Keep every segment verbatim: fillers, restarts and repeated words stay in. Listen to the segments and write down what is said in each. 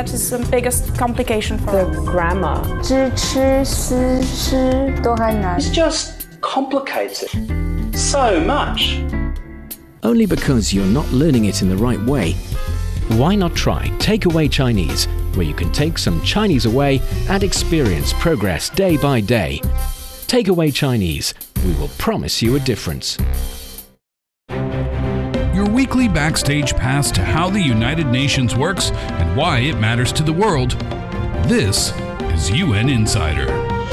that is the biggest complication for the us. grammar. 知吃思诗都很难。 It's just complicated. So much. Only because you're not learning it in the right way. Why not try Takeaway Chinese, where you can take some Chinese away and experience progress day by day. Takeaway Chinese. We will promise you a difference. Your weekly backstage pass to how the United Nations works and why it matters to the world. This is U N Insider.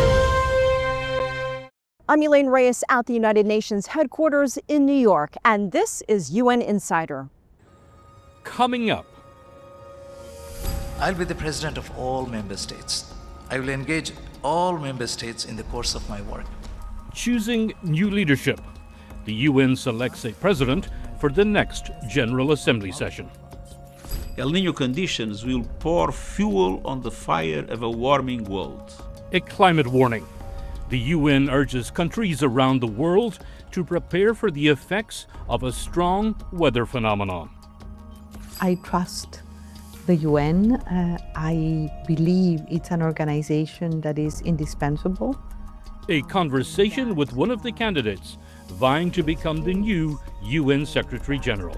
I'm Elaine Reyes at the United Nations headquarters in New York, and this is U N Insider. Coming up. I'll be the president of all member states. I will engage all member states in the course of my work. Choosing new leadership. The U N selects a president for the next General Assembly session. El Niño conditions will pour fuel on the fire of a warming world. A climate warning. The U N urges countries around the world to prepare for the effects of a strong weather phenomenon. I trust the U N. Uh, I believe it's an organization that is indispensable. A conversation with one of the candidates vying to become the new U N Secretary General.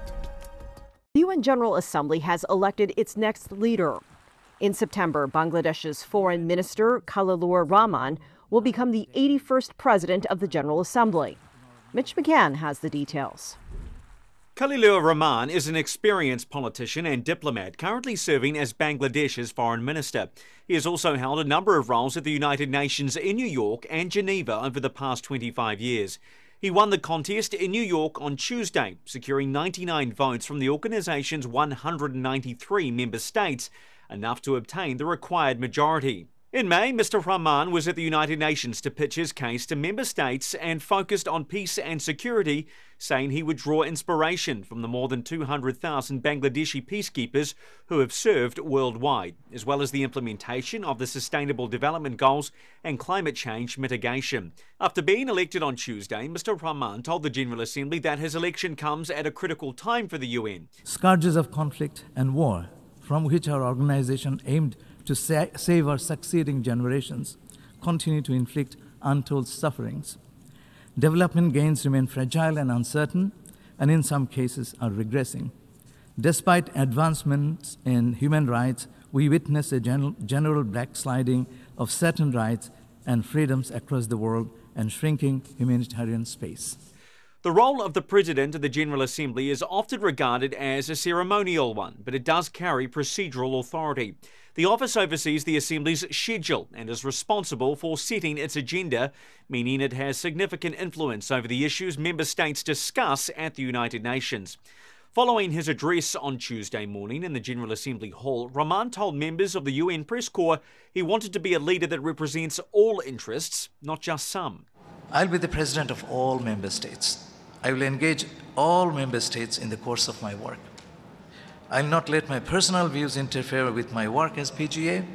The U N General Assembly has elected its next leader. In September, Bangladesh's Foreign Minister Khalilur Rahman will become the eighty-first President of the General Assembly. Mitch McCann has the details. Khalilur Rahman is an experienced politician and diplomat currently serving as Bangladesh's foreign minister. He has also held a number of roles at the United Nations in New York and Geneva over the past twenty-five years. He won the contest in New York on Tuesday, securing ninety-nine votes from the organization's one hundred ninety-three member states, enough to obtain the required majority. In May, Mister Rahman was at the United Nations to pitch his case to member states and focused on peace and security, saying he would draw inspiration from the more than two hundred thousand Bangladeshi peacekeepers who have served worldwide, as well as the implementation of the Sustainable Development Goals and climate change mitigation. After being elected on Tuesday, Mister Rahman told the General Assembly that his election comes at a critical time for the U N. Scourges of conflict and war, from which our organization aimed to sa- save our succeeding generations, continue to inflict untold sufferings. Development gains remain fragile and uncertain, and in some cases are regressing. Despite advancements in human rights, we witness a general, general backsliding of certain rights and freedoms across the world and shrinking humanitarian space. The role of the President of the General Assembly is often regarded as a ceremonial one, but it does carry procedural authority. The office oversees the Assembly's schedule and is responsible for setting its agenda, meaning it has significant influence over the issues member states discuss at the United Nations. Following his address on Tuesday morning in the General Assembly Hall, Rahman told members of the U N Press Corps he wanted to be a leader that represents all interests, not just some. I'll be the president of all member states. I will engage all member states in the course of my work. I'll not let my personal views interfere with my work as P G A.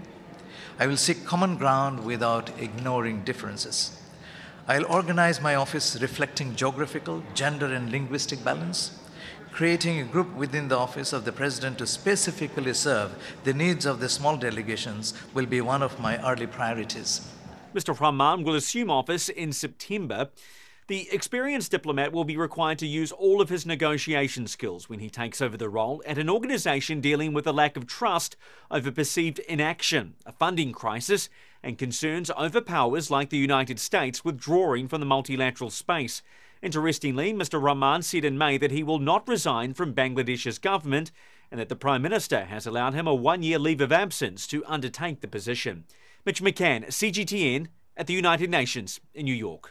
I will seek common ground without ignoring differences. I'll organize my office reflecting geographical, gender, and linguistic balance. Creating a group within the office of the president to specifically serve the needs of the small delegations will be one of my early priorities. Mister Rahman will assume office in September. The experienced diplomat will be required to use all of his negotiation skills when he takes over the role at an organisation dealing with a lack of trust over perceived inaction, a funding crisis, and concerns over powers like the United States withdrawing from the multilateral space. Interestingly, Mister Rahman said in May that he will not resign from Bangladesh's government and that the Prime Minister has allowed him a one-year leave of absence to undertake the position. Mitch McCann, C G T N, at the United Nations in New York.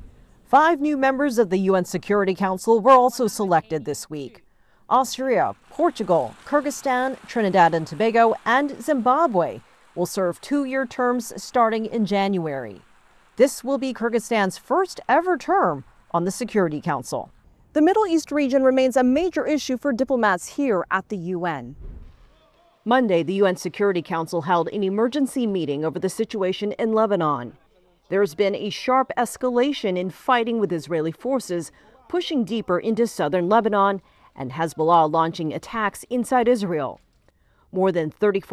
Five new members of the U N Security Council were also selected this week. Austria, Portugal, Kyrgyzstan, Trinidad and Tobago, and Zimbabwe will serve two-year terms starting in January. This will be Kyrgyzstan's first ever term on the Security Council. The Middle East region remains a major issue for diplomats here at the U N. Monday, the U N Security Council held an emergency meeting over the situation in Lebanon. There's been a sharp escalation in fighting with Israeli forces pushing deeper into southern Lebanon and Hezbollah launching attacks inside Israel. More than thirty-four